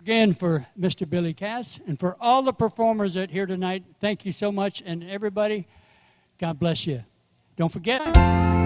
again for Mr. Billy Cass and for all the performers that are here tonight. Thank you so much. And everybody, God bless you. Don't forget.